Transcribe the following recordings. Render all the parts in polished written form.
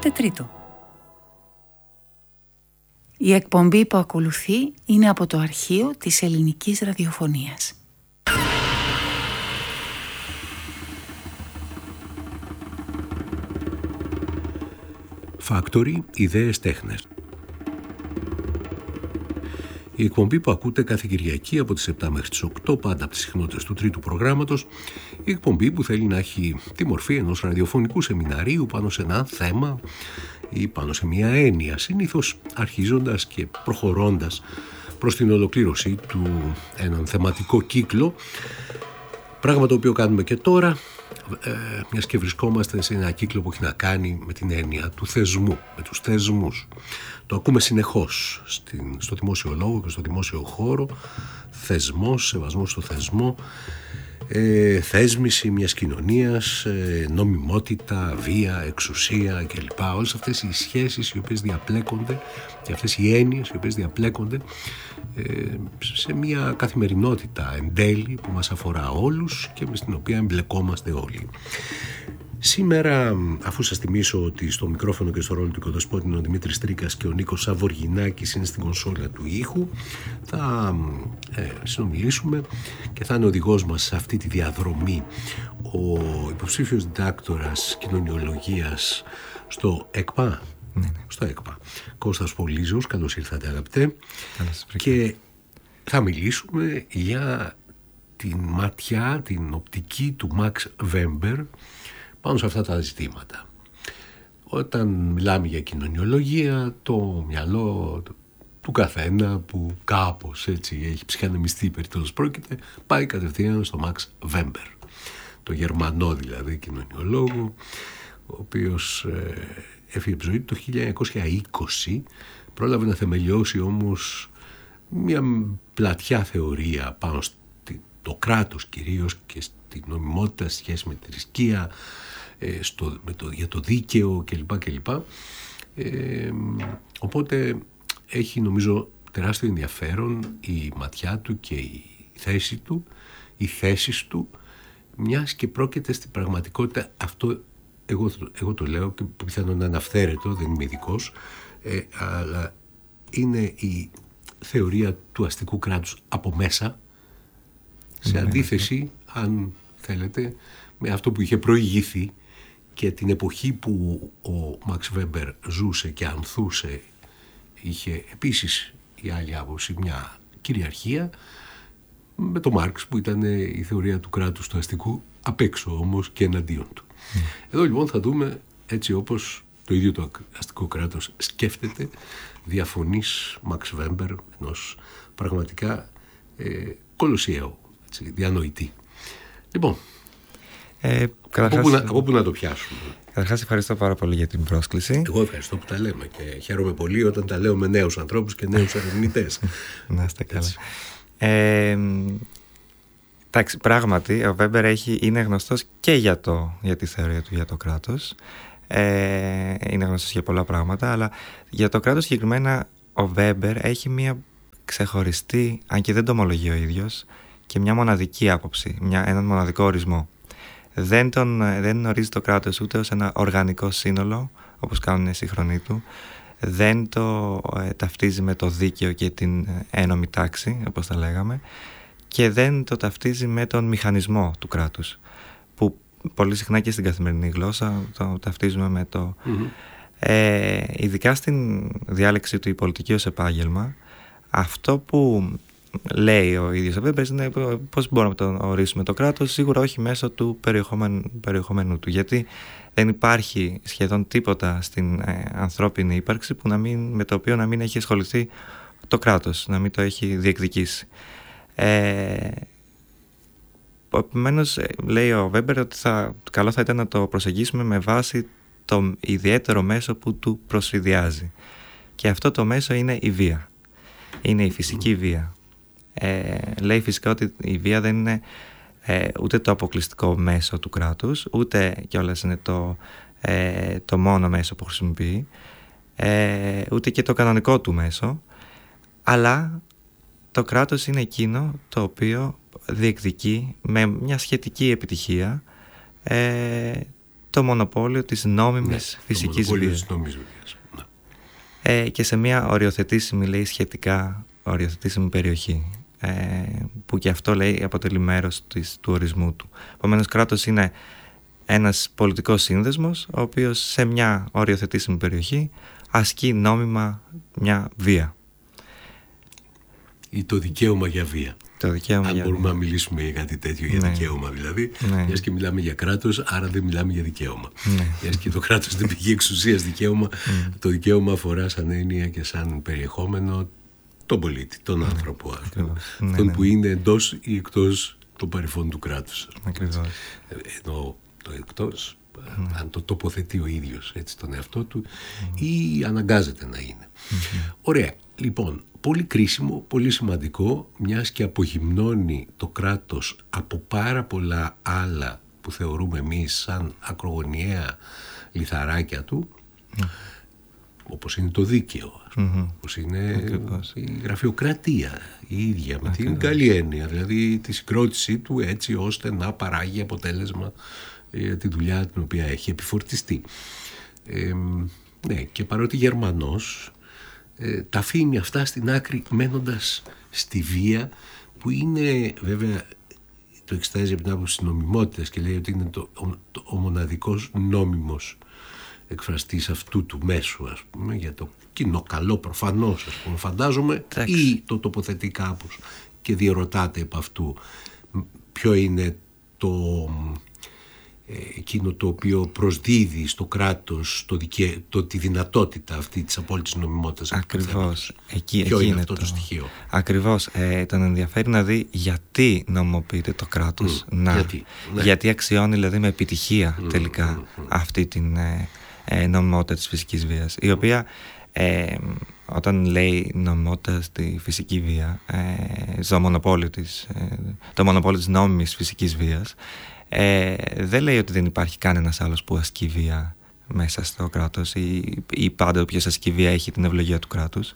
τετρίτο. Η εκπομπή που ακολουθεί είναι από το αρχείο της ελληνικής ραδιοφωνίας. Factory, ιδέες τέχνες. Η εκπομπή που ακούτε κάθε Κυριακή από τις 7 μέχρι τις 8, πάντα από τις συχνότητες του τρίτου προγράμματος, η εκπομπή που θέλει να έχει τη μορφή ενός ραδιοφωνικού σεμιναρίου πάνω σε ένα θέμα ή πάνω σε μια έννοια, συνήθως αρχίζοντας και προχωρώντας προς την ολοκλήρωσή του έναν θεματικό κύκλο, πράγμα το οποίο κάνουμε και τώρα, μιας και βρισκόμαστε σε ένα κύκλο που έχει να κάνει με την έννοια του θεσμού, με τους θεσμούς. Το ακούμε συνεχώς στο δημόσιο λόγο και στο δημόσιο χώρο. Θεσμός, σεβασμός στο θεσμό, θέσμηση μιας κοινωνίας, νομιμότητα, βία, εξουσία κλπ. Όλες αυτές οι σχέσεις οι οποίες διαπλέκονται και αυτές οι έννοιες οι οποίες διαπλέκονται σε μια καθημερινότητα εν τέλει που μας αφορά όλους και στην οποία εμπλεκόμαστε όλοι. Σήμερα, αφού σας θυμίσω ότι στο μικρόφωνο και στο ρόλο του οικοδεσπότη είναι ο Δημήτρης Τρίκας και ο Νίκος Σαβοργινάκης είναι στην κονσόλα του ήχου, θα συνομιλήσουμε και θα είναι οδηγός μας σε αυτή τη διαδρομή ο υποψήφιος διδάκτορας κοινωνιολογίας στο ΕΚΠΑ. Στο ΕΚΠΑ. Κώστας Πολύζος, καλώς ήρθατε αγαπητέ. Και θα μιλήσουμε για την ματιά, την οπτική του Μαξ Βέμπερ πάνω σε αυτά τα ζητήματα. Όταν μιλάμε για κοινωνιολογία, το μυαλό του καθένα που κάπως έτσι έχει ψυχανεμιστεί περί τέλος πρόκειται, πάει κατευθείαν στο Μαξ Βέμπερ, το Γερμανό δηλαδή κοινωνιολόγο, ο οποίος έφυγε από ζωή το 1920, πρόλαβε να θεμελιώσει όμως μια πλατιά θεωρία πάνω στο κράτος κυρίως και στη νομιμότητα στη σχέση με τη θρησκεία, για το δίκαιο κλπ. Οπότε έχει νομίζω τεράστιο ενδιαφέρον η ματιά του και η θέση του, οι θέσεις του, μιας και πρόκειται στην πραγματικότητα, αυτό εγώ το λέω και πιθανόν να είναι αυθαίρετο, δεν είμαι ειδικός, αλλά είναι η θεωρία του αστικού κράτους από μέσα, σε αντίθεση, αν θέλετε, με αυτό που είχε προηγηθεί και την εποχή που ο Μαξ Βέμπερ ζούσε και ανθούσε, είχε επίσης η άλλη άποψη μια κυριαρχία, με το Μάρξ που ήταν η θεωρία του κράτους του αστικού απ' έξω όμως και εναντίον του. Εδώ λοιπόν θα δούμε έτσι όπως το ίδιο το αστικό κράτος σκέφτεται, διαφωνείς Μαξ Βέμπερ, ενός πραγματικά κολοσιαίου, διανοητή. Λοιπόν, από πού να το πιάσουμε? Καταρχάς ευχαριστώ πάρα πολύ για την πρόσκληση. Εγώ ευχαριστώ που τα λέμε και χαίρομαι πολύ όταν τα λέω με νέους ανθρώπους και νέους ερευνητές. Να είστε καλά. Εντάξει, πράγματι ο Βέμπερ είναι γνωστός και για τη θεωρία του για το κράτος. Είναι γνωστός για πολλά πράγματα, αλλά για το κράτος συγκεκριμένα ο Βέμπερ έχει μια ξεχωριστή, αν και δεν το ομολογεί ο ίδιος, και μια μοναδική άποψη, έναν μοναδικό ορισμό. Δεν ορίζει το κράτος ούτε ως ένα οργανικό σύνολο, όπως κάνουν οι σύγχρονοι του, δεν το ταυτίζει με το δίκαιο και την ένομη τάξη, όπως τα λέγαμε, και δεν το ταυτίζει με τον μηχανισμό του κράτους, που πολύ συχνά και στην καθημερινή γλώσσα το ταυτίζουμε με το... ειδικά στην διάλεξη του η πολιτική ως επάγγελμα, αυτό που λέει ο ίδιος ο Βέμπερ είναι πώς μπορούμε να το ορίσουμε το κράτος, σίγουρα όχι μέσω του περιεχομένου του, γιατί δεν υπάρχει σχεδόν τίποτα στην ανθρώπινη ύπαρξη με το οποίο να μην έχει ασχοληθεί το κράτος, να μην το έχει διεκδικήσει. Επομένως, λέει ο Βέμπερ ότι καλό θα ήταν να το προσεγγίσουμε με βάση το ιδιαίτερο μέσο που του προσφυδιάζει. Και αυτό το μέσο είναι η βία. Είναι η φυσική βία. Λέει φυσικά ότι η βία δεν είναι ούτε το αποκλειστικό μέσο του κράτους, ούτε κιόλας είναι το μόνο μέσο που χρησιμοποιεί, ούτε και το κανονικό του μέσο, αλλά το κράτος είναι εκείνο το οποίο διεκδικεί με μια σχετική επιτυχία το μονοπόλιο της νόμιμης φυσικής βίας. Και σε μια οριοθετήσιμη, λέει, σχετικά οριοθετήσιμη περιοχή, που και αυτό, λέει, αποτελεί μέρος του ορισμού του. Επομένως, κράτος είναι ένας πολιτικός σύνδεσμος ο οποίος σε μια οριοθετήσιμη περιοχή ασκεί νόμιμα μια βία. Ή το δικαίωμα για βία. Αν μπορούμε να μιλήσουμε για κάτι τέτοιο, για δικαίωμα δηλαδή. Μιας και μιλάμε για κράτος, άρα δεν μιλάμε για δικαίωμα. Μιας και το κράτος δεν πηγαίνει εξουσίας δικαίωμα, το δικαίωμα αφορά σαν έννοια και σαν περιεχόμενο τον πολίτη, τον άνθρωπο, τον που είναι εντός ή εκτός των παρυφών του κράτους. Ενώ το εκτός, αν το τοποθετεί ο ίδιος έτσι τον εαυτό του ή αναγκάζεται να είναι. Ωραία. Λοιπόν, πολύ κρίσιμο, πολύ σημαντικό, μιας και απογυμνώνει το κράτος από πάρα πολλά άλλα που θεωρούμε εμείς σαν ακρογωνιαία λιθαράκια του, όπως είναι το δίκαιο, όπως είναι η γραφειοκρατία η ίδια, με την καλή έννοια, δηλαδή τη συγκρότησή του έτσι ώστε να παράγει αποτέλεσμα για τη δουλειά την οποία έχει επιφορτιστεί. Ναι, και παρότι Γερμανός, τα αφήνει αυτά στην άκρη μένοντας στη βία, που είναι βέβαια, το εξετάζει από την άποψη της νομιμότητας και λέει ότι είναι ο μοναδικός νόμιμος εκφραστής αυτού του μέσου, ας πούμε, για το κοινό καλό προφανώς, ας πούμε, φαντάζομαι, ή το τοποθετεί κάπως και διερωτάται επ' αυτού ποιο είναι εκείνο το οποίο προσδίδει στο κράτος τη δυνατότητα αυτή της απόλυτης νομιμότητας. Ακριβώς. Ποιο είναι αυτό το στοιχείο. Ακριβώς. Τον ενδιαφέρει να δει γιατί νομιμοποιείται το κράτος. Γιατί αξιώνει δηλαδή με επιτυχία τελικά αυτή την νομιμότητα της φυσικής βίας, η οποία όταν λέει νομιμότητα στη φυσική βία, το μονοπόλιο της νόμιμης φυσικής βίας, δεν λέει ότι δεν υπάρχει κανένας άλλος που ασκεί βία μέσα στο κράτος ή πάντα όποιος ασκεί βία έχει την ευλογία του κράτους,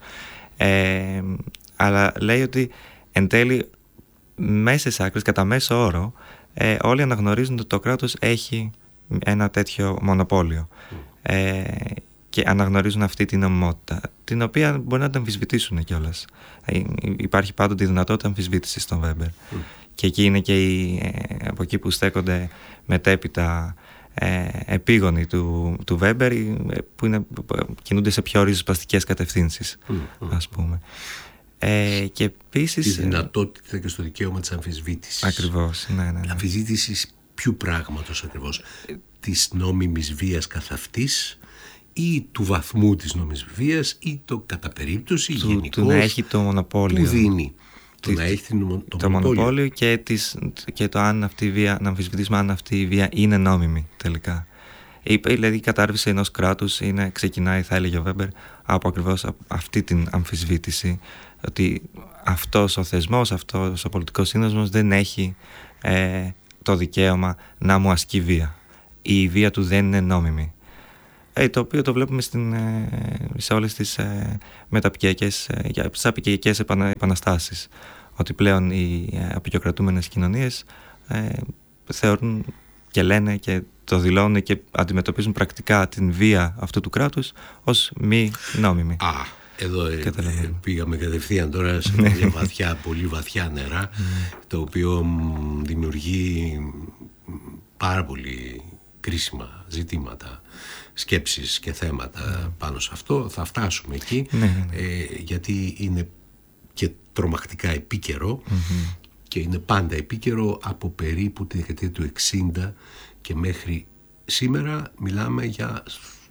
αλλά λέει ότι εν τέλει μέσες άκρες, κατά μέσο όρο, όλοι αναγνωρίζουν ότι το κράτος έχει ένα τέτοιο μονοπόλιο και αναγνωρίζουν αυτή την νομιμότητα, την οποία μπορεί να την αμφισβητήσουν κιόλας. Υπάρχει πάντοτε η δυνατότητα αμφισβήτησης στον Βέμπερ. Και εκεί είναι και από εκεί που στέκονται μετέπειτα επίγονοι του Βέμπερ, που κινούνται σε πιο ριζοσπαστικές κατευθύνσεις, ας πούμε. Και επίσης, τη δυνατότητα και στο δικαίωμα της αμφισβήτησης. Ακριβώς, ναι. Αμφισβήτησης ποιου πράγματος ακριβώς? Της νόμιμης βίας καθ' αυτής, ή του βαθμού της νόμιμης βίας, ή το κατά περίπτωση γενικώς του να έχει το μονοπόλιο, που δίνει να έχει το μονοπόλιο και το αν αυτή η βία, να αμφισβητήσουμε αν αυτή η βία είναι νόμιμη τελικά. Δηλαδή η κατάρρευση ενός κράτους ξεκινάει, θα έλεγε ο Βέμπερ, από ακριβώς αυτή την αμφισβήτηση, ότι αυτός ο θεσμός, αυτός ο πολιτικός σύνδεσμος δεν έχει το δικαίωμα να μου ασκεί βία. Η βία του δεν είναι νόμιμη. Το οποίο το βλέπουμε σε όλες τις μεταπικιακές επαναστάσεις, ότι πλέον οι απεικιοκρατούμενες κοινωνίες θεωρούν και λένε και το δηλώνουν και αντιμετωπίζουν πρακτικά την βία αυτού του κράτους ως μη νόμιμη. Εδώ πήγαμε κατευθείαν τώρα σε μια πολύ βαθιά νερά, το οποίο δημιουργεί πάρα πολύ κρίσιμα ζητήματα, σκέψεις και θέματα πάνω σε αυτό. Θα φτάσουμε εκεί, γιατί είναι και τρομακτικά επίκαιρο και είναι πάντα επίκαιρο από περίπου τη δεκαετία του 60 και μέχρι σήμερα. Μιλάμε για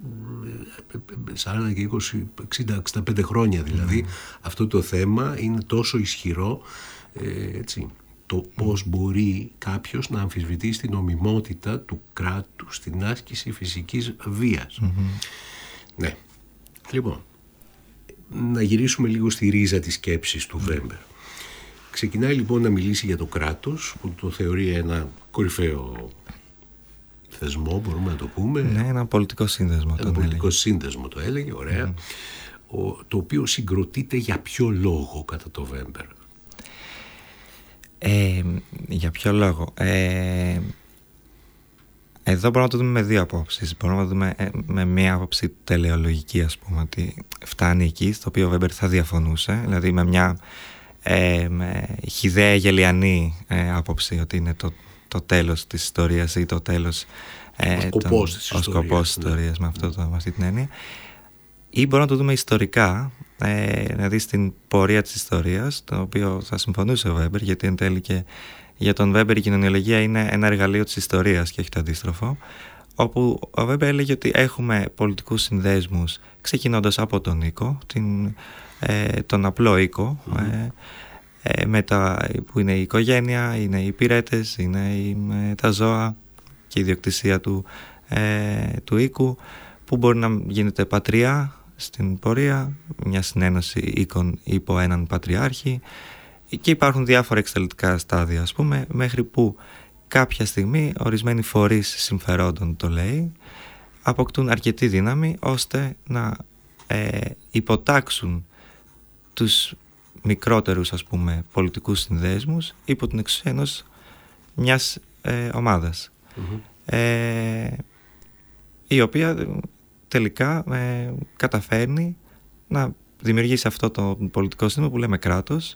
40 και 20, 60, 65 χρόνια δηλαδή. Αυτό το θέμα είναι τόσο ισχυρό, έτσι, το πώς μπορεί κάποιος να αμφισβητήσει την νομιμότητα του κράτους στην άσκηση φυσικής βίας. Ναι. Λοιπόν, να γυρίσουμε λίγο στη ρίζα της σκέψης του Βέμπερ. Ξεκινάει λοιπόν να μιλήσει για το κράτος, που το θεωρεί ένα κορυφαίο θεσμό, μπορούμε να το πούμε. Ναι, ένα πολιτικό σύνδεσμο. Ένα πολιτικό σύνδεσμο το έλεγε, ωραία. Το οποίο συγκροτείται για ποιο λόγο κατά το Βέμπερ? Για ποιο λόγο? Εδώ μπορούμε να το δούμε με δύο απόψεις. Μπορούμε να το δούμε με μία άποψη τελεολογική, ας πούμε, ότι φτάνει εκεί, στο οποίο ο Βέμπερ θα διαφωνούσε, δηλαδή με μια χυδαία γελιανή άποψη ότι είναι το τέλος της ιστορίας ή το τέλος, ο σκοπός της ιστορίας, με αυτή την έννοια. Ή μπορούμε να το δούμε ιστορικά, δηλαδή στην πορεία της ιστορίας, το οποίο θα συμφωνούσε ο Βέμπερ, γιατί εν τέλει και για τον Βέμπερ η κοινωνιολογία είναι ένα εργαλείο της ιστορίας και όχι το αντίστροφο, όπου ο Βέμπερ έλεγε ότι έχουμε πολιτικούς συνδέσμους ξεκινώντας από τον οίκο, τον απλό οίκο, που είναι η οικογένεια, είναι οι υπηρέτες, είναι τα ζώα και η ιδιοκτησία του οίκου, που μπορεί να γίνεται πατριά στην πορεία, μια συνένωση οίκων υπό έναν πατριάρχη, και υπάρχουν διάφορα εξελικτικά στάδια, ας πούμε, μέχρι που κάποια στιγμή ορισμένοι φορείς συμφερόντων, το λέει, αποκτούν αρκετή δύναμη ώστε να υποτάξουν τους μικρότερους, ας πούμε, πολιτικούς συνδέσμους υπό την εξουσία μιας ομάδας, η οποία τελικά καταφέρνει να δημιουργήσει αυτό το πολιτικό σύνδεσμο που λέμε κράτος,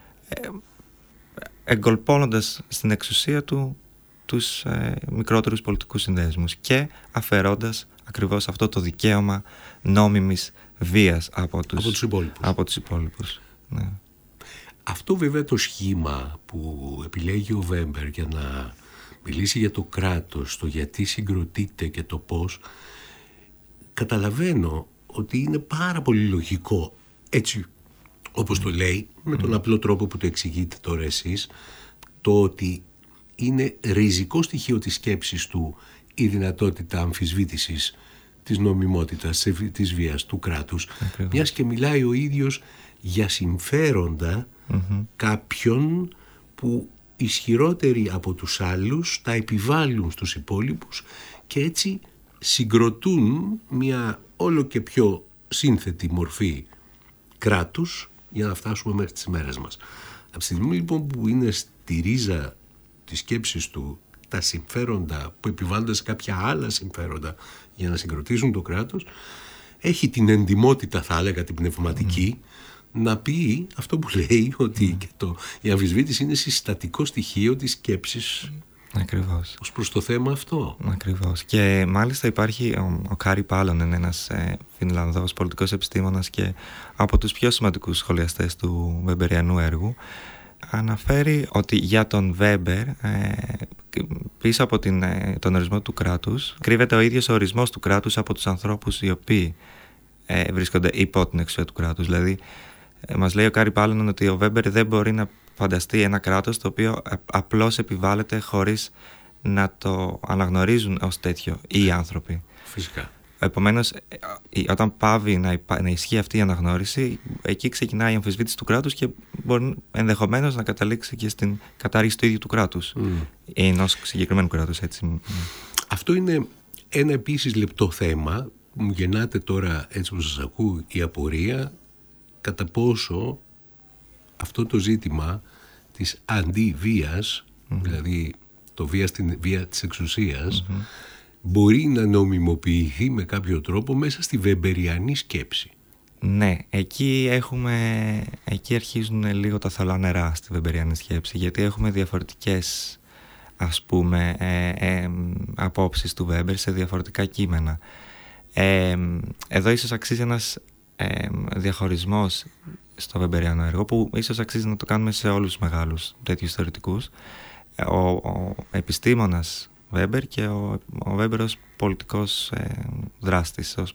εγκολπώνοντας στην εξουσία του τους μικρότερους πολιτικούς συνδέσμους και αφαιρώντας ακριβώς αυτό το δικαίωμα νόμιμης βίας από τους υπόλοιπους. Ναι. Αυτό βέβαια το σχήμα που επιλέγει ο Βέμπερ για να μιλήσει για το κράτος, το γιατί συγκροτείται και το πώς, καταλαβαίνω ότι είναι πάρα πολύ λογικό, έτσι όπως το λέει, με τον απλό τρόπο που το εξηγείτε τώρα εσείς, το ότι είναι ριζικό στοιχείο της σκέψης του η δυνατότητα αμφισβήτησης της νομιμότητας, της βίας του κράτους, μιας και μιλάει ο ίδιος για συμφέροντα κάποιων που ισχυρότεροι από τους άλλους τα επιβάλλουν στους υπόλοιπους και έτσι συγκροτούν μια όλο και πιο σύνθετη μορφή κράτους για να φτάσουμε μέχρι τις μέρες μας. Από τη στιγμή λοιπόν που είναι στη ρίζα της σκέψης του τα συμφέροντα που επιβάλλονται σε κάποια άλλα συμφέροντα για να συγκροτήσουν το κράτος, έχει την εντιμότητα, θα έλεγα, την πνευματική, να πει αυτό που λέει, ότι και η αμφισβήτηση είναι συστατικό στοιχείο της σκέψης. Ακριβώς. Ως προς το θέμα αυτό. Ακριβώς. Και μάλιστα υπάρχει ο Κάρι Πάλονεν, ένας Φινλανδός πολιτικός επιστήμονας και από τους πιο σημαντικούς σχολιαστές του βεμπεριανού έργου, αναφέρει ότι για τον Βέμπερ πίσω από τον ορισμό του κράτους κρύβεται ο ίδιος ο ορισμός του κράτους από τους ανθρώπους οι οποίοι βρίσκονται υπό την εξουσία του κράτους. Δηλαδή μας λέει ο Κάρι Πάλονεν ότι ο Βέμπερ δεν μπορεί να φανταστεί ένα κράτος το οποίο απλώς επιβάλλεται χωρίς να το αναγνωρίζουν ως τέτοιο οι άνθρωποι. Φυσικά. Επομένως, όταν πάβει να ισχύει αυτή η αναγνώριση, εκεί ξεκινάει η αμφισβήτηση του κράτους και μπορεί ενδεχομένως να καταλήξει και στην κατάργηση του ίδιου του κράτους, ενός συγκεκριμένου κράτους, έτσι. Αυτό είναι ένα επίσης λεπτό θέμα που μου γεννάται τώρα, έτσι που σας ακούω, η απορία κατά πόσο αυτό το ζήτημα της αντιβίας, δηλαδή το βία της εξουσίας, μπορεί να νομιμοποιηθεί με κάποιο τρόπο μέσα στη βεμπεριανή σκέψη. Ναι, εκεί αρχίζουν λίγο τα θολά νερά στη βεμπεριανή σκέψη, γιατί έχουμε διαφορετικές, ας πούμε, απόψεις του Βέμπερ σε διαφορετικά κείμενα. Εδώ ίσως αξίζει ένας διαχωρισμός στο βεμπεριανό έργο, που ίσως αξίζει να το κάνουμε σε όλους τους μεγάλους τέτοιους θεωρητικούς. Ο επιστήμονας Βέμπερ και ο Βέμπερ ως πολιτικός δράστης, ως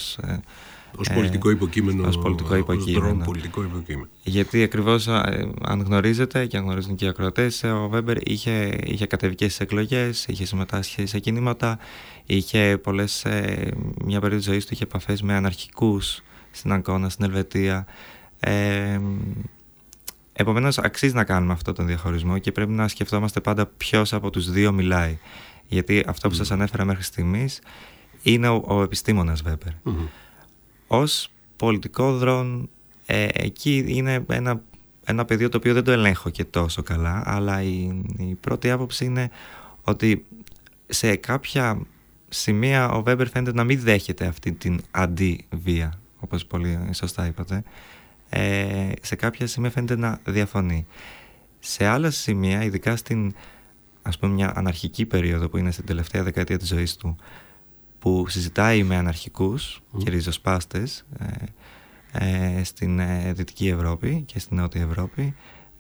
πολιτικό υποκείμενο. Γιατί ακριβώς αν γνωρίζετε και αν γνωρίζουν και οι ακροατές, ο Βέμπερ είχε κατέβει και στις εκλογές, είχε συμμετάσχει σε κινήματα, είχε μια περίοδο ζωής του είχε επαφές με αναρχικούς στην Αγκώνα, στην Ελβετία. Επομένως αξίζει να κάνουμε αυτόν τον διαχωρισμό και πρέπει να σκεφτόμαστε πάντα ποιος από τους δύο μιλάει. Γιατί αυτό που σας ανέφερα μέχρι στιγμής είναι ο επιστήμονας Βέμπερ. Ως πολιτικό δρόν, εκεί είναι ένα πεδίο το οποίο δεν το ελέγχω και τόσο καλά, αλλά η πρώτη άποψη είναι ότι σε κάποια σημεία ο Βέμπερ φαίνεται να μην δέχεται αυτή την αντί-βία, όπως πολύ σωστά είπατε. Σε κάποια σημεία φαίνεται να διαφωνεί. Σε άλλα σημεία, ειδικά στην, ας πούμε, μια αναρχική περίοδο που είναι στην τελευταία δεκαετία της ζωής του, που συζητάει με αναρχικούς και ριζοσπάστες στην Δυτική Ευρώπη και στην Νότια Ευρώπη,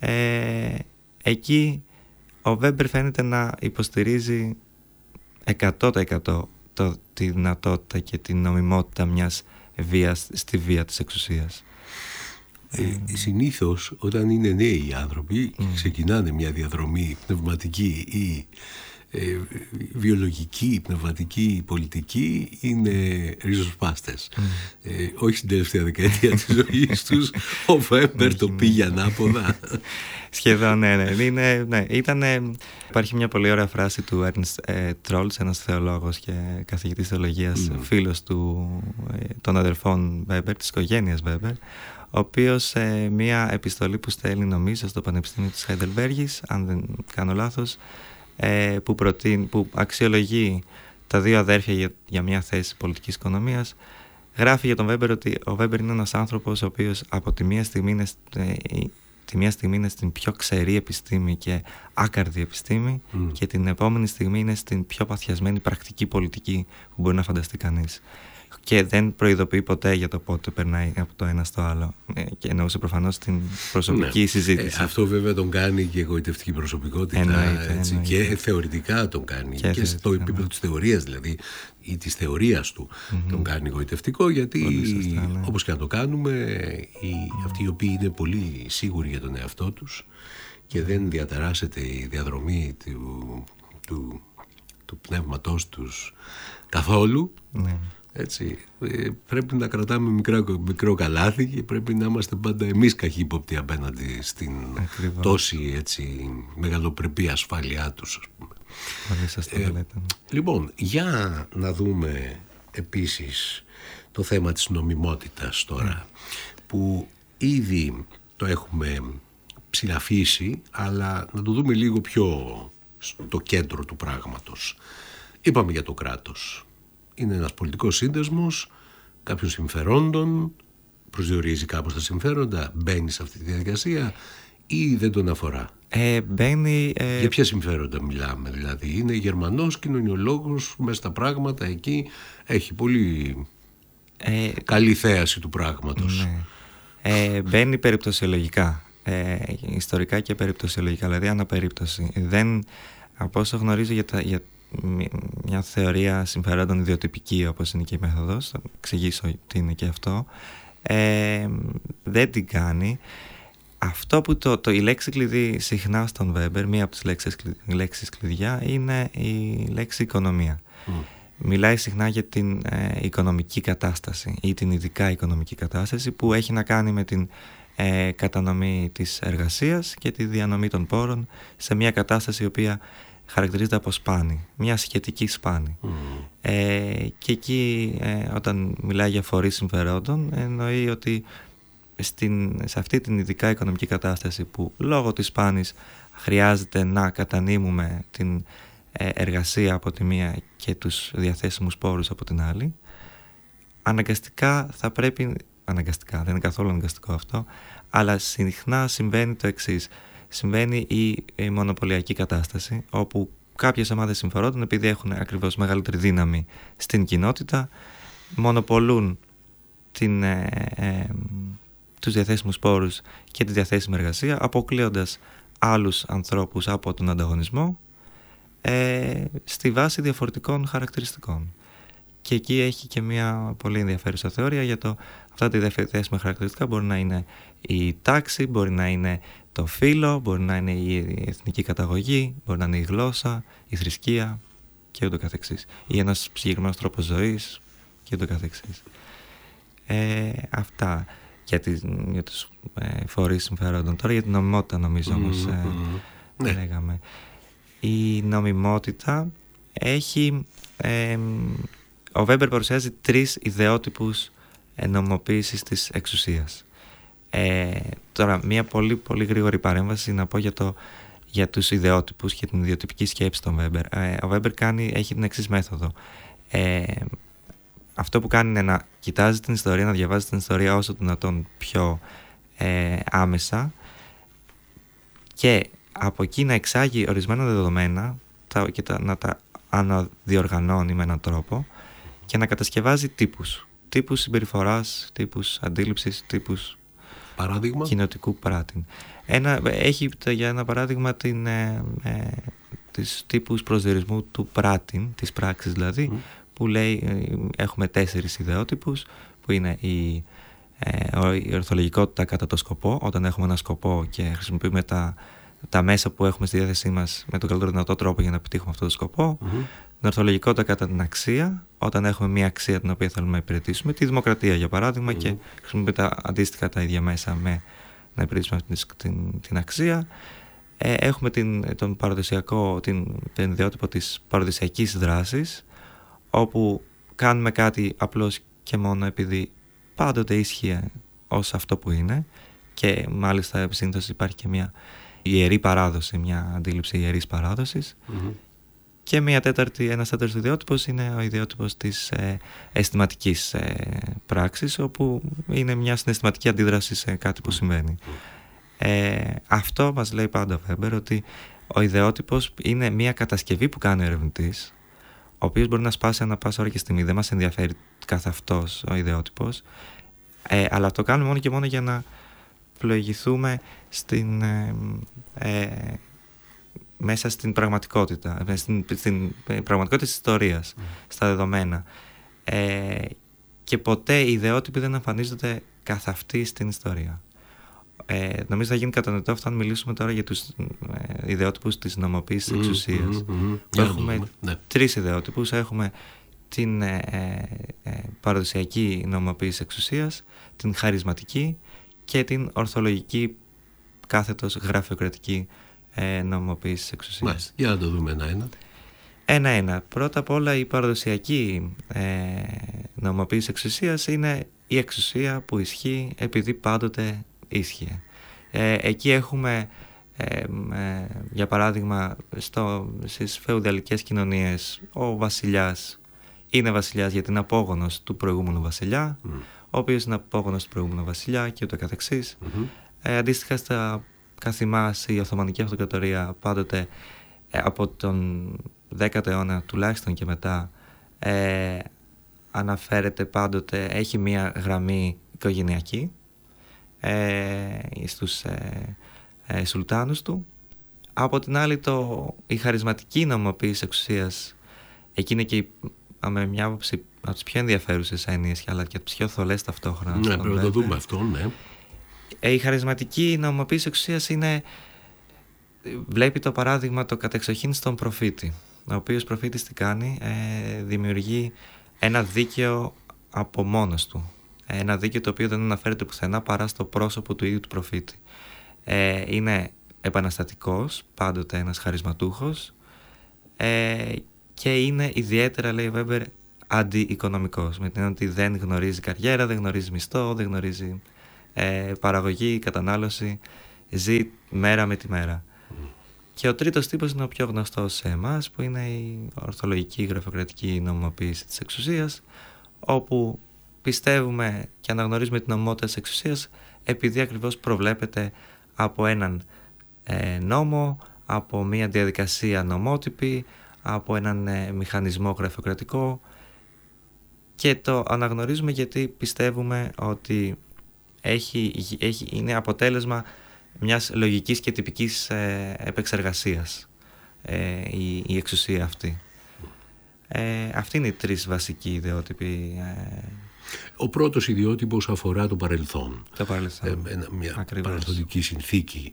εκεί ο Βέμπερ φαίνεται να υποστηρίζει 100% τη δυνατότητα και την νομιμότητα μιας βίας στη βία της εξουσίας. Συνήθως όταν είναι νέοι οι άνθρωποι ξεκινάνε μια διαδρομή πνευματική ή βιολογική, πνευματική, πολιτική, είναι ριζοσπάστες. Όχι στην τελευταία δεκαετία της ζωής τους. Ο Βέμπερ το πήγε ανάποδα. Σχεδόν, ναι. Υπάρχει μια πολύ ωραία φράση του Ernst Troeltsch, ένας θεολόγος και καθηγητής θεολογίας, φίλος των αδερφών Βέμπερ, της οικογένειας Βέμπερ, ο οποίος μια επιστολή που στέλνει, νομίζω, στο Πανεπιστήμιο της Χαϊντελβέργης, αν δεν κάνω λάθος, που αξιολογεί τα δύο αδέρφια για μια θέση πολιτικής οικονομίας, γράφει για τον Βέμπερ ότι ο Βέμπερ είναι ένας άνθρωπος ο οποίος από τη μία στιγμή είναι στην πιο ξερή επιστήμη και άκαρδη επιστήμη και την επόμενη στιγμή είναι στην πιο παθιασμένη πρακτική πολιτική που μπορεί να φανταστεί κανείς. Και δεν προειδοποιεί ποτέ για το πότε περνάει από το ένα στο άλλο. Και εννοούσε προφανώς την προσωπική συζήτηση. Αυτό βέβαια τον κάνει και εγωιτευτική προσωπικότητα. Εννοείται. Και θεωρητικά τον κάνει. Και στο επίπεδο της θεωρίας δηλαδή, ή της θεωρίας του, τον κάνει εγωιτευτικό, γιατί όπως και να το κάνουμε, αυτοί οι οποίοι είναι πολύ σίγουροι για τον εαυτό τους και δεν διαταράσσεται η διαδρομή του πνεύματός τους καθόλου, έτσι, πρέπει να κρατάμε μικρό καλάθι και πρέπει να είμαστε πάντα εμείς καχύποπτοι απέναντι στην τόση, έτσι, μεγαλοπρεπή ασφάλειά τους, ας πούμε. Πολύ σωστά λέτε. Λοιπόν, για να δούμε επίσης το θέμα της νομιμότητας τώρα, που ήδη το έχουμε ψηλαφίσει, αλλά να το δούμε λίγο πιο στο κέντρο του πράγματος. Είπαμε για το κράτος. Είναι ένας πολιτικός σύνδεσμος κάποιων συμφερόντων, προσδιορίζει κάπως τα συμφέροντα, μπαίνει σε αυτή τη διαδικασία ή δεν τον αφορά? Για ποια συμφέροντα μιλάμε? Δηλαδή είναι Γερμανός κοινωνιολόγος μέσα στα πράγματα εκεί, έχει πολύ καλή θέαση του πράγματος. Μπαίνει περιπτωσιολογικά, ιστορικά και περιπτωσιολογικά, δηλαδή αναπερίπτωση. Από όσο γνωρίζω για μια θεωρία συμφερόντων ιδιοτυπική, όπως είναι και η μέθοδος, θα εξηγήσω τι είναι και αυτό, δεν την κάνει. Αυτό που η λέξη κλειδί συχνά στον Βέμπερ, μία από τις λέξεις κλειδιά, είναι η λέξη οικονομία. Μιλάει συχνά για την οικονομική κατάσταση ή την ειδικά οικονομική κατάσταση, που έχει να κάνει με την κατανομή της εργασίας και τη διανομή των πόρων σε μια κατάσταση η οποία χαρακτηρίζεται από σπάνη, μια σχετική σπάνη. Και εκεί όταν μιλάει για φορείς συμφερόντων, εννοεί ότι σε αυτή την ειδικά οικονομική κατάσταση που λόγω της σπάνης χρειάζεται να κατανείμουμε την εργασία από τη μία και τους διαθέσιμους πόρους από την άλλη, αναγκαστικά θα πρέπει, δεν είναι καθόλου αναγκαστικό αυτό, αλλά συχνά συμβαίνει το εξής. Συμβαίνει η μονοπωλιακή κατάσταση, όπου κάποιες ομάδες συμφερόντων, επειδή έχουν ακριβώς μεγαλύτερη δύναμη στην κοινότητα, μονοπολούν τους διαθέσιμους πόρους και τη διαθέσιμη εργασία, αποκλείοντας άλλους ανθρώπους από τον ανταγωνισμό στη βάση διαφορετικών χαρακτηριστικών. Και εκεί έχει και μια πολύ ενδιαφέρουσα θεωρία για αυτά τα διαθέσιμα χαρακτηριστικά. Μπορεί να είναι η τάξη, μπορεί να είναι το φύλο, μπορεί να είναι η εθνική καταγωγή, μπορεί να είναι η γλώσσα, η θρησκεία και ούτω καθεξής, ή ένας συγκεκριμένος τρόπος ζωής και ούτω καθεξής. Αυτά για τους φορείς συμφερόντων. Τώρα για την νομιμότητα, νομίζω, όμως λέγαμε. Η νομιμότητα έχει... ο Βέμπερ παρουσιάζει 3 ιδεότυπους νομιμοποίησης της εξουσίας. Τώρα, μια πολύ πολύ γρήγορη παρέμβαση να πω για τους ιδεότυπους και την ιδιοτυπική σκέψη των Βέμπερ. Ο Βέμπερ έχει την εξής μέθοδο. Αυτό που κάνει είναι να κοιτάζει την ιστορία, να διαβάζει την ιστορία όσο δυνατόν πιο άμεσα και από εκεί να εξάγει ορισμένα δεδομένα και να τα αναδιοργανώνει με έναν τρόπο και να κατασκευάζει τύπους συμπεριφοράς, τύπους αντίληψης, τύπους κοινοτικού πράτην. Έχει για ένα παράδειγμα τις τύπους προσδιορισμού του πράτην, της πράξης δηλαδή, που λέει έχουμε 4 ιδεότυπους που είναι η ορθολογικότητα κατά το σκοπό, όταν έχουμε ένα σκοπό και χρησιμοποιούμε τα μέσα που έχουμε στη διάθεσή μας με τον καλύτερο δυνατό τρόπο για να επιτύχουμε αυτό το σκοπό. Την ορθολογικότητα κατά την αξία, όταν έχουμε μια αξία την οποία θέλουμε να υπηρετήσουμε, τη δημοκρατία για παράδειγμα, και χρησιμοποιούμε αντίστοιχα τα ίδια μέσα να υπηρετήσουμε την αξία. Έχουμε τον ιδιότυπο της παραδοσιακής δράσης, όπου κάνουμε κάτι απλώς και μόνο επειδή πάντοτε ίσχυε ως αυτό που είναι, και μάλιστα συνήθως υπάρχει και μια ιερή παράδοση, μια αντίληψη ιερής παράδοσης. Και ένας τέταρτος ιδιότυπος είναι ο ιδιότυπος της αισθηματικής πράξης, όπου είναι μια συναισθηματική αντίδραση σε κάτι που συμβαίνει. Αυτό μας λέει πάντα ο Βέμπερ, ότι ο ιδιότυπος είναι μια κατασκευή που κάνει ο ερευνητής, ο οποίος μπορεί να σπάσει ανά πάσα ώρα και στιγμή. Δεν μας ενδιαφέρει καθ' αυτός ο ιδιότυπος, αλλά το κάνουμε μόνο και μόνο για να πλοηγηθούμε μέσα στην πραγματικότητα, στην πραγματικότητα της ιστορίας, στα δεδομένα. Και ποτέ οι ιδεότυποι δεν εμφανίζονται καθ' αυτοί στην ιστορία. Νομίζω θα γίνει κατανοητό αυτό αν μιλήσουμε τώρα για τους ιδεότυπους της νομοποίησης εξουσίας. Έχουμε 3 ιδεότυπους. Έχουμε την παραδοσιακή νομοποίηση εξουσίας, την χαρισματική και την ορθολογική κάθετος γραφειοκρατική νομοποίηση εξουσίας. Για να το δούμε ένα-ένα. Ένα-ένα. Πρώτα απ' όλα η παραδοσιακή νομοποίηση εξουσίας είναι η εξουσία που ισχύει επειδή πάντοτε ίσχυε. Εκεί έχουμε για παράδειγμα στις φεουδαλικές κοινωνίες ο βασιλιάς είναι βασιλιάς γιατί είναι απόγονος του προηγούμενου βασιλιά, ο οποίος είναι απόγονος του προηγούμενου βασιλιά και ούτω καθεξής. Αντίστοιχα στα καθημάς η Οθωμανική Αυτοκρατορία πάντοτε από τον 10ο αιώνα τουλάχιστον και μετά αναφέρεται πάντοτε, έχει μία γραμμή οικογενειακή στους σουλτάνους του. Από την άλλη η χαρισματική νομοποίηση εξουσίας, εκείνη και με μια άποψη από τις πιο ενδιαφέρουσες έννοιες αλλά και τις πιο θολές ταυτόχρονα. Ναι, πρέπει να το δούμε αυτό, ναι. Η χαρισματική νομοποίηση εξουσίας βλέπει το παράδειγμα το κατεξοχήν στον προφήτη, ο οποίος προφήτης τι κάνει, δημιουργεί ένα δίκαιο από μόνος του, ένα δίκαιο το οποίο δεν αναφέρεται πουθενά παρά στο πρόσωπο του ίδιου του προφήτη. Είναι επαναστατικός, πάντοτε ένας χαρισματούχος, και είναι ιδιαίτερα, λέει ο Βέμπερ, αντιοικονομικός, με την έννοια ότι δεν γνωρίζει καριέρα, δεν γνωρίζει μισθό, δεν γνωρίζει παραγωγή, κατανάλωση, ζει μέρα με τη μέρα. Και ο τρίτος τύπος είναι ο πιο γνωστός σε εμάς, που είναι η ορθολογική γραφειοκρατική νομιμοποίηση της εξουσίας, όπου πιστεύουμε και αναγνωρίζουμε την νομιμότητα της εξουσίας επειδή ακριβώς προβλέπεται από έναν νόμο, από μια διαδικασία νομότυπη, από έναν μηχανισμό γραφειοκρατικό, και το αναγνωρίζουμε γιατί πιστεύουμε ότι είναι αποτέλεσμα μιας λογικής και τυπικής επεξεργασίας η εξουσία αυτή. Αυτοί είναι οι 3 βασικοί ιδεότυποι. Ο πρώτος ιδιότυπος αφορά το παρελθόν. Μια ακριβώς. παρελθοντική συνθήκη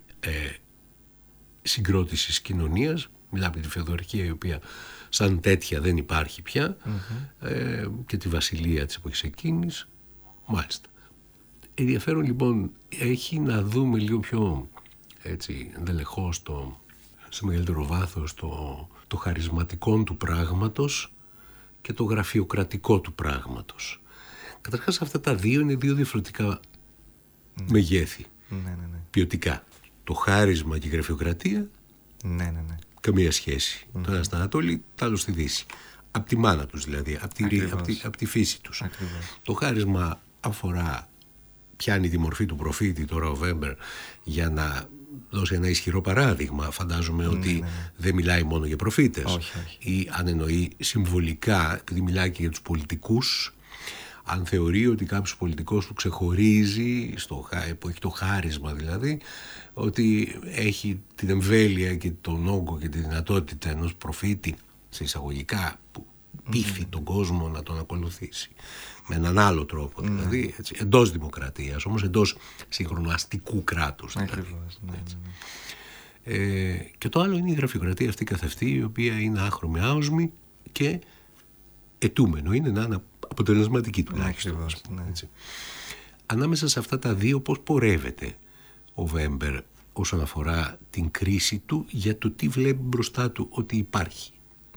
συγκρότησης κοινωνίας. Μιλάμε για τη φεουδαρχία, η οποία σαν τέτοια δεν υπάρχει πια, και τη βασιλεία της εποχής εκείνης. Μάλιστα. Ενδιαφέρον λοιπόν έχει να δούμε λίγο πιο ενδελεχώς σε μεγαλύτερο βάθος το χαρισματικό του πράγματος και το γραφειοκρατικό του πράγματος. Καταρχάς αυτά τα δύο είναι 2 διαφορετικά μεγέθη, ποιοτικά. Το χάρισμα και η γραφειοκρατία Ναι. Καμία σχέση. Το ένα στην Ανατολή, το άλλο στη Δύση. Από τη μάνα τους δηλαδή, από τη φύση τους. Ακριβώς. Το χάρισμα αφορά, πιάνει τη μορφή του προφήτη τώρα ο Βέμπερ για να δώσει ένα ισχυρό παράδειγμα. Φαντάζομαι ότι δεν μιλάει μόνο για προφήτες. Όχι. Ή αν εννοεί συμβολικά, επειδή μιλάει και για τους πολιτικούς, αν θεωρεί ότι κάποιος πολιτικός του ξεχωρίζει, που έχει το χάρισμα δηλαδή, ότι έχει την εμβέλεια και τον όγκο και τη δυνατότητα ενός προφήτη, σε εισαγωγικά, που πείθει τον κόσμο να τον ακολουθήσει. Με έναν άλλο τρόπο δηλαδή, έτσι, εντός δημοκρατίας, όμως εντός σύγχρονου αστικού κράτους. Δηλαδή, Ακριβώς, ναι. Και το άλλο είναι η γραφειοκρατία αυτή καθ' αυτή, η οποία είναι άχρωμη, άοσμη και ετούμενο είναι να είναι αποτελεσματική τουλάχιστον. Ακριβώς, ναι. Έτσι. Ανάμεσα σε αυτά τα δύο πώς πορεύεται ο Βέμπερ όσον αφορά την κρίση του για το τι βλέπει μπροστά του ότι υπάρχει?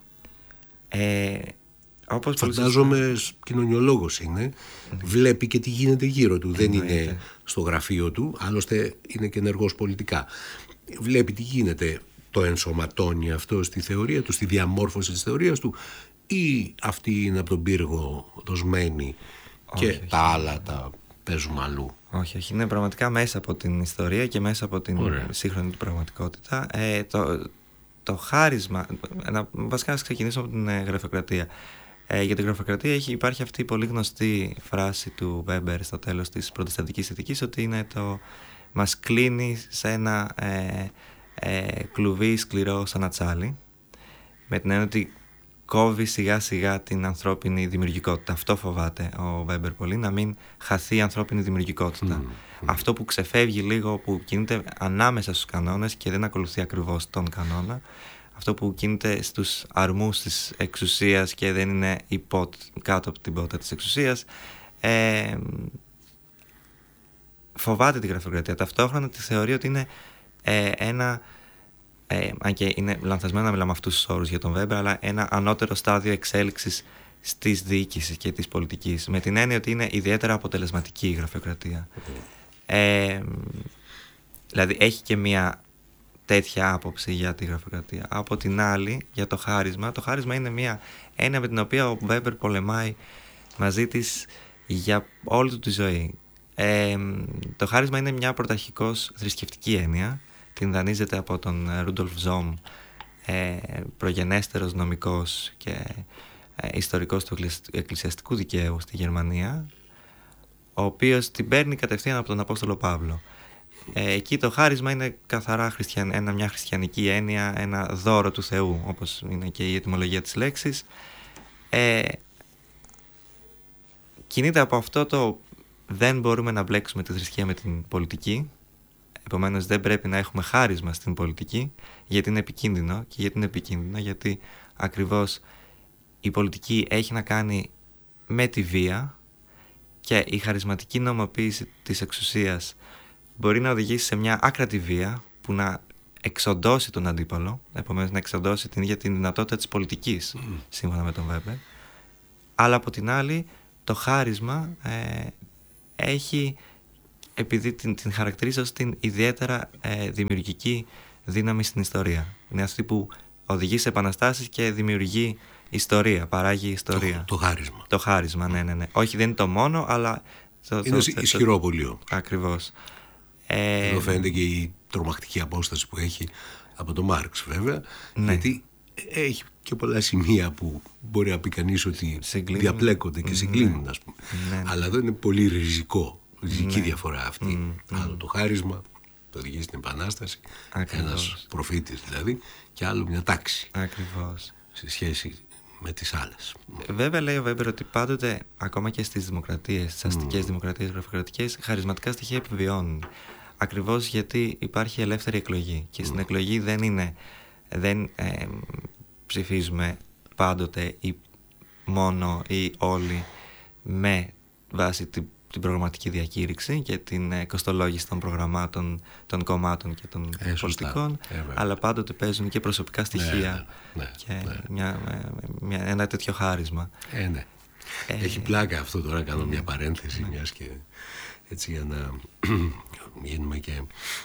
Όπως φαντάζομαι κοινωνιολόγος είναι, βλέπει και τι γίνεται γύρω του, δεν είναι στο γραφείο του, άλλωστε είναι και ενεργός πολιτικά. Βλέπει τι γίνεται, το ενσωματώνει αυτό στη θεωρία του, στη διαμόρφωση της θεωρίας του, ή αυτή είναι από τον πύργο δοσμένη και τα άλλα τα παίζουμε αλλού? Όχι, είναι πραγματικά μέσα από την ιστορία και μέσα από την σύγχρονη του πραγματικότητα. Το χάρισμα, βασικά να ξεκινήσουμε από την γραφειοκρατία. Για την γραφειοκρατία υπάρχει αυτή η πολύ γνωστή φράση του Βέμπερ στο τέλος της προτεσταντικής ηθικής, ότι είναι μας κλείνει σε ένα κλουβί σκληρό σαν ατσάλι, με την έννοια ότι κόβει σιγά σιγά την ανθρώπινη δημιουργικότητα. Αυτό φοβάται ο Βέμπερ πολύ, να μην χαθεί η ανθρώπινη δημιουργικότητα. Αυτό που ξεφεύγει λίγο, που κινείται ανάμεσα στους κανόνες και δεν ακολουθεί ακριβώς τον κανόνα, αυτό που κινείται στους αρμούς της εξουσίας και δεν είναι κάτω από την πότα της εξουσίας, φοβάται τη γραφειοκρατία. Ταυτόχρονα τη θεωρεί ότι είναι αν και είναι λανθασμένο να μιλάμε αυτούς τους όρους για τον Βέμπερ, αλλά ένα ανώτερο στάδιο εξέλιξης της διοίκησης και της πολιτικής, με την έννοια ότι είναι ιδιαίτερα αποτελεσματική η γραφειοκρατία. Δηλαδή έχει και μια τέτοια άποψη για τη γραφειοκρατία. Από την άλλη, για το χάρισμα είναι μια έννοια με την οποία ο Βέμπερ πολεμάει μαζί της για όλη του τη ζωή. Το χάρισμα είναι μια πρωταρχικώς θρησκευτική έννοια. Την δανείζεται από τον Ρούντολφ Ζόμ, προγενέστερος νομικός και ιστορικός του εκκλησιαστικού δικαίου στη Γερμανία, οποίος την παίρνει κατευθείαν από τον Απόστολο Παύλο. Εκεί το χάρισμα είναι καθαρά μια χριστιανική έννοια, ένα δώρο του Θεού, όπως είναι και η ετυμολογία της λέξης. Κινείται από αυτό το δεν μπορούμε να μπλέξουμε τη θρησκεία με την πολιτική. Επομένως δεν πρέπει να έχουμε χάρισμα στην πολιτική, γιατί είναι επικίνδυνο. Και γιατί είναι επικίνδυνο? Γιατί ακριβώς η πολιτική έχει να κάνει με τη βία και η χαρισματική νομοποίηση της εξουσίας μπορεί να οδηγήσει σε μια άκρατη βία που να εξοντώσει τον αντίπαλο, επομένως να εξοντώσει την ίδια την δυνατότητα της πολιτικής, σύμφωνα με τον Βέμπερ. Αλλά από την άλλη το χάρισμα έχει, επειδή την χαρακτηρίζει ως την ιδιαίτερα δημιουργική δύναμη στην ιστορία. Είναι αυτή που οδηγεί σε επαναστάσεις και δημιουργεί ιστορία, παράγει ιστορία. Το χάρισμα. Ναι. Όχι, δεν είναι το μόνο, αλλά είναι ισχυρό πολείο. Ακριβώς. Εδώ φαίνεται και η τρομακτική απόσταση που έχει από τον Μάρξ, βέβαια, γιατί έχει και πολλά σημεία που μπορεί να πει κανείς ότι διαπλέκονται και συγκλίνουν, ας πούμε. Αλλά εδώ είναι πολύ ριζική διαφορά αυτή. Άλλο το χάρισμα, το οδηγεί στην επανάσταση, ένας προφήτης δηλαδή, και άλλο μια τάξη. Ακριβώς. Σε σχέση με τις άλλες. Βέβαια λέει ο Βέμπερ ότι πάντοτε, ακόμα και στις δημοκρατίες, στις αστικές δημοκρατίες, γραφειοκρατικές, χαρισματικά στοιχεία επιβιώνουν. Ακριβώς γιατί υπάρχει ελεύθερη εκλογή και στην εκλογή δεν ψηφίζουμε πάντοτε ή μόνο ή όλοι με βάση την προγραμματική διακήρυξη και την κοστολόγηση των προγραμμάτων των κομμάτων και των πολιτικών, αλλά πάντοτε παίζουν και προσωπικά στοιχεία και ένα τέτοιο χάρισμα. Έχει πλάκα αυτό τώρα, κάνω μια παρένθεση, μιας και έτσι για να γίνουμε και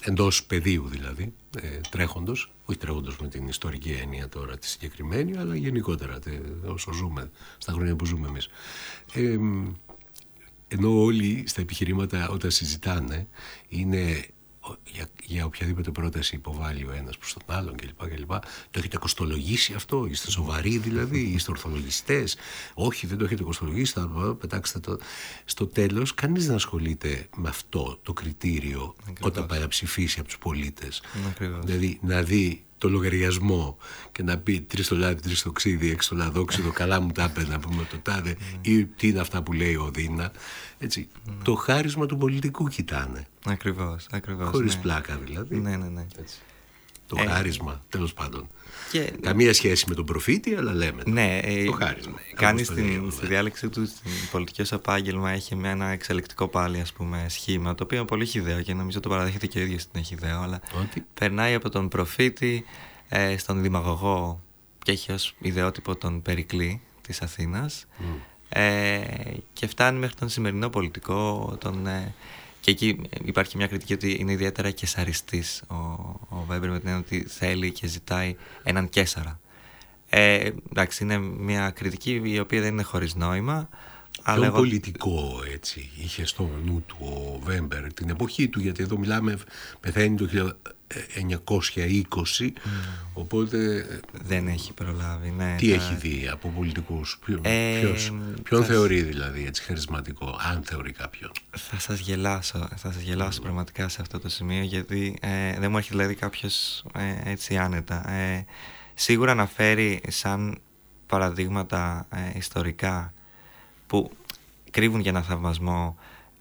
εντός πεδίου δηλαδή, τρέχοντος, όχι τρέχοντος με την ιστορική έννοια τώρα τη συγκεκριμένη, αλλά γενικότερα όσο ζούμε, στα χρόνια που ζούμε εμείς. Ενώ όλοι στα επιχειρήματα όταν συζητάνε είναι για οποιαδήποτε πρόταση υποβάλλει ο ένας προς τον άλλον κλπ. Το έχετε κοστολογήσει αυτό, είστε σοβαροί δηλαδή, είστε ορθολογιστές? Όχι, δεν το έχετε κοστολογήσει, θα πετάξετε το. Στο τέλος, κανείς δεν ασχολείται με αυτό το κριτήριο όταν πάει να ψηφίσει από τους πολίτες. Δηλαδή να δει το λογαριασμό και να πει 3 το λάδι, 3 το ξύδι, 6 το λαδόξιδο, καλά μου τα έπαιρνα, να πούμε το τάδε, ή τι είναι αυτά που λέει ο Δίνα. Έτσι, το χάρισμα του πολιτικού κοιτάνε. Ακριβώς. Χωρίς πλάκα δηλαδή. Ναι. Έτσι. Το χάρισμα, τέλος πάντων. Και... καμία σχέση με τον προφήτη, αλλά λέμε το χάρισμα. Κάνει στη διάλεξη του στην πολιτική ως επάγγελμα, έχει ένα εξελικτικό πάλι, ας πούμε, σχήμα, το οποίο είναι πολύ χυδαίο και νομίζω το παραδέχεται και ο ίδιος ότι είναι χυδαίο, αλλά περνάει από τον προφήτη στον δημαγωγό και έχει ως ιδεότυπο τον Περικλή της Αθήνας, και φτάνει μέχρι τον σημερινό πολιτικό, και εκεί υπάρχει μια κριτική ότι είναι ιδιαίτερα κεσαριστής ο Βέμπερ, με την έννοια ότι θέλει και ζητάει έναν Κέσαρα. Εντάξει, είναι μια κριτική η οποία δεν είναι χωρίς νόημα. Πιο πολιτικό έτσι είχε στο νου του ο Βέμπερ την εποχή του, γιατί εδώ μιλάμε, πεθαίνει το 1920, οπότε δεν έχει προλάβει. Ναι, τι έχει δει από πολιτικούς? Ποιον θεωρεί δηλαδή έτσι χαρισματικό, αν θεωρεί κάποιον? Θα σας γελάσω πραγματικά σε αυτό το σημείο, γιατί δεν μου έρχεται δηλαδή κάποιος έτσι άνετα. Σίγουρα αναφέρει σαν παραδείγματα ιστορικά που κρύβουν για ένα θαυμασμό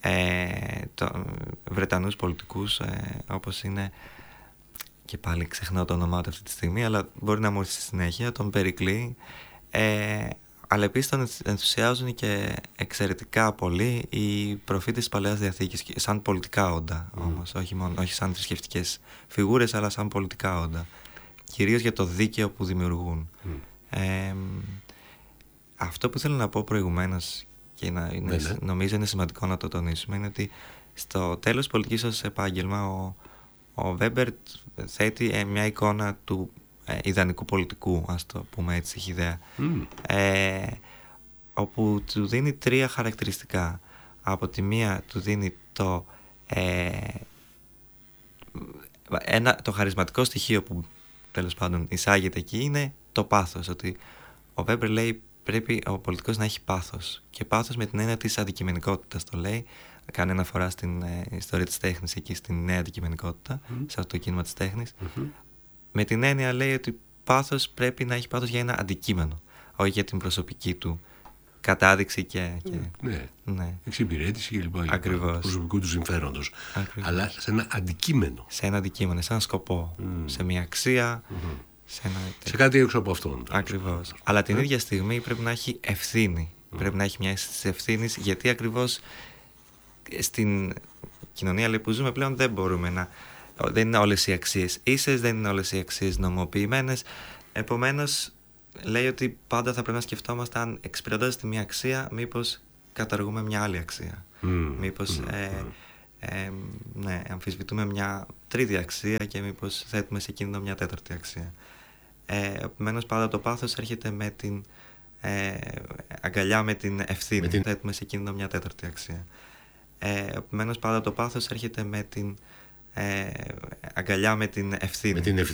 Βρετανούς πολιτικούς, όπως είναι, και πάλι ξεχνάω το όνομά του αυτή τη στιγμή, αλλά μπορεί να μου έρθει στη συνέχεια, τον Περικλή, αλλά επίσης τον ενθουσιάζουν και εξαιρετικά πολύ οι προφήτες της Παλαιάς Διαθήκης, σαν πολιτικά όντα όμως, όχι σαν θρησκευτικές φιγούρες, αλλά σαν πολιτικά όντα, κυρίως για το δίκαιο που δημιουργούν. Αυτό που θέλω να πω προηγουμένως, και νομίζω είναι σημαντικό να το τονίσουμε, είναι ότι στο τέλος πολιτικής ως επάγγελμα ο Βέμπερ θέτει μια εικόνα του ιδανικού πολιτικού, ας το πούμε έτσι χυδαία, όπου του δίνει 3 χαρακτηριστικά. Από τη μία του δίνει το χαρισματικό στοιχείο που τέλος πάντων εισάγεται εκεί, είναι το πάθος, ότι ο Βέμπερ λέει πρέπει ο πολιτικός να έχει πάθος, και πάθος με την έννοια της αντικειμενικότητας το λέει, κάνει αναφορά στην ιστορία της τέχνης εκεί, στην νέα αντικειμενικότητα, σε αυτό το κίνημα της τέχνης, με την έννοια λέει ότι πάθος πρέπει να έχει πάθος για ένα αντικείμενο, όχι για την προσωπική του κατάδειξη και εξυπηρέτηση και λοιπά, ακριβώς, προσωπικού του συμφέροντος, αλλά σε ένα αντικείμενο, σε ένα σκοπό, σε μια αξία, σε κάτι έξω από αυτόν. Ακριβώς. Αλλά την ίδια στιγμή πρέπει να έχει ευθύνη. Πρέπει να έχει μια αίσθηση ευθύνης, γιατί ακριβώς στην κοινωνία λέει, που ζούμε πλέον δεν είναι όλες οι αξίες ίσες, δεν είναι όλες οι αξίες νομοποιημένες. Επομένως λέει ότι πάντα θα πρέπει να σκεφτόμαστε αν εξυπηρετώντας τη μία αξία, μήπως καταργούμε μια άλλη αξία. Μήπως αμφισβητούμε μια τρίτη αξία και μήπως θέτουμε σε κίνδυνο μια τέταρτη αξία. Επομένως πάντα το πάθος έρχεται με την αγκαλιά με την ευθύνη. Θέτουμε σε κίνδυνο μια τέταρτη αξία. Επομένως πάντα το πάθος έρχεται με την αγκαλιά με την ευθύνη.